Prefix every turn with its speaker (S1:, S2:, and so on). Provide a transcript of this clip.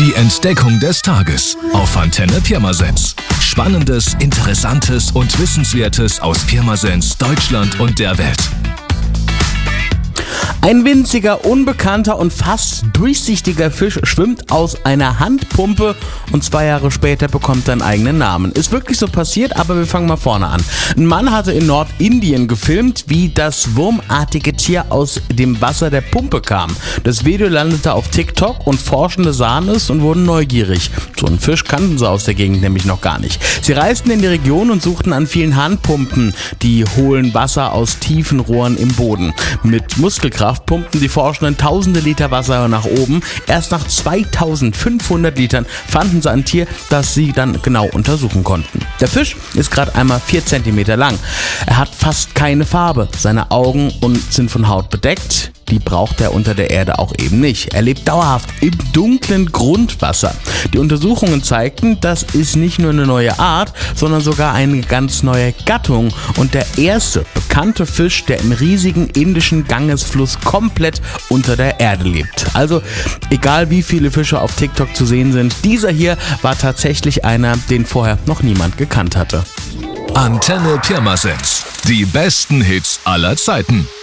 S1: Die Entdeckung des Tages auf Antenne Pirmasens. Spannendes, Interessantes und Wissenswertes aus Pirmasens, Deutschland und der Welt.
S2: Ein winziger, unbekannter und fast durchsichtiger Fisch schwimmt aus einer Handpumpe und 2 Jahre später bekommt er einen eigenen Namen. Ist wirklich so passiert, aber wir fangen mal vorne an. Ein Mann hatte in Nordindien gefilmt, wie das wurmartige Tier aus dem Wasser der Pumpe kam. Das Video landete auf TikTok und Forschende sahen es und wurden neugierig. So einen Fisch kannten sie aus der Gegend nämlich noch gar nicht. Sie reisten in die Region und suchten an vielen Handpumpen. Die holen Wasser aus tiefen Rohren im Boden. Mit Muskelkraft pumpten die Forschenden tausende Liter Wasser nach oben. Erst nach 2500 Litern fanden sie ein Tier, das sie dann genau untersuchen konnten. Der Fisch ist gerade einmal 4 cm lang. Er hat fast keine Farbe. Seine Augen sind von Haut bedeckt. Die braucht er unter der Erde auch eben nicht. Er lebt dauerhaft im dunklen Grundwasser. Die Untersuchungen zeigten, das ist nicht nur eine neue Art, sondern sogar eine ganz neue Gattung und der erste bekannte Fisch, der im riesigen indischen Gangesfluss komplett unter der Erde lebt. Also egal wie viele Fische auf TikTok zu sehen sind, dieser hier war tatsächlich einer, den vorher noch niemand gekannt hatte.
S1: Antenne Pirmasens. Die besten Hits aller Zeiten.